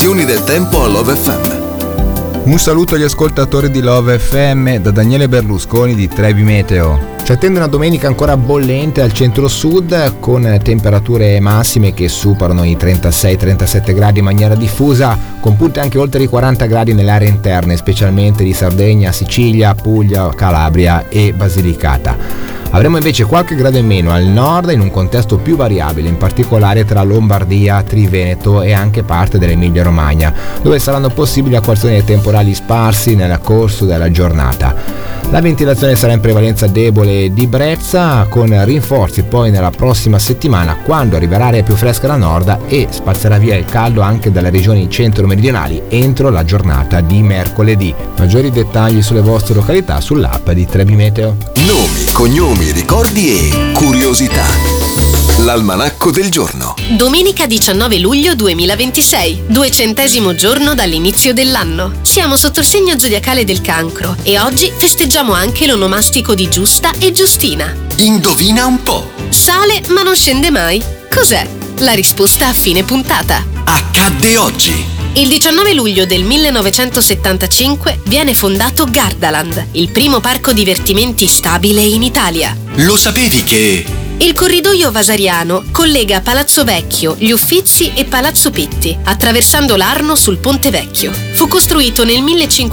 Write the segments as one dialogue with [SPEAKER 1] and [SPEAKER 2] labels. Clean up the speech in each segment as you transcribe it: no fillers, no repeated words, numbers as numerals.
[SPEAKER 1] condizioni del tempo a Love FM.
[SPEAKER 2] Un saluto agli ascoltatori di Love FM da Daniele Berlusconi di Trevi Meteo. Ci attende una domenica ancora bollente al centro-sud, con temperature massime che superano i 36-37 gradi in maniera diffusa, con punte anche oltre i 40 gradi nelle aree interne, specialmente di Sardegna, Sicilia, Puglia, Calabria e Basilicata. Avremo invece qualche grado in meno al nord, in un contesto più variabile, in particolare tra Lombardia, Triveneto e anche parte dell'Emilia-Romagna, dove saranno possibili acquazzoni temporali sparsi nel corso della giornata. La ventilazione sarà in prevalenza debole di brezza, con rinforzi poi nella prossima settimana, quando arriverà area più fresca da nord e spazzerà via il caldo anche dalle regioni centro-meridionali entro la giornata di mercoledì. Maggiori dettagli sulle vostre località sull'app di Trevi Meteo.
[SPEAKER 1] Nomi, cognomi, ricordi e curiosità. L'almanacco del giorno.
[SPEAKER 3] Domenica 19 luglio 2026, 200° giorno dall'inizio dell'anno. Siamo sotto il segno zodiacale del Cancro e oggi festeggiamo anche l'onomastico di Giusta e Giustina.
[SPEAKER 1] Indovina un po'.
[SPEAKER 3] Sale ma non scende mai. Cos'è? La risposta a fine puntata.
[SPEAKER 1] Accadde oggi.
[SPEAKER 3] Il 19 luglio del 1975 viene fondato Gardaland, il primo parco divertimenti stabile in Italia.
[SPEAKER 1] Lo sapevi che...
[SPEAKER 3] Il corridoio vasariano collega Palazzo Vecchio, Gli Uffizi e Palazzo Pitti, attraversando l'Arno sul Ponte Vecchio. Fu costruito nel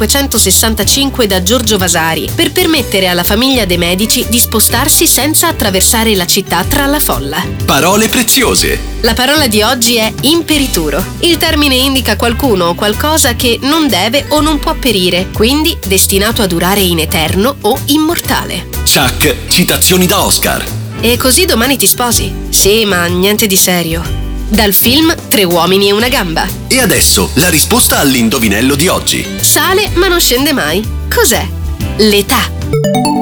[SPEAKER 3] 1565 da Giorgio Vasari per permettere alla famiglia de' Medici di spostarsi senza attraversare la città tra la folla.
[SPEAKER 1] Parole preziose.
[SPEAKER 3] La parola di oggi è imperituro. Il termine indica qualcuno o qualcosa che non deve o non può perire, quindi destinato a durare in eterno o immortale.
[SPEAKER 1] Chuck, citazioni da Oscar.
[SPEAKER 3] E così domani ti sposi? Sì, ma niente di serio. Dal film 3 uomini e una gamba.
[SPEAKER 1] E adesso la risposta all'indovinello di oggi.
[SPEAKER 3] Sale ma non scende mai. Cos'è? L'età.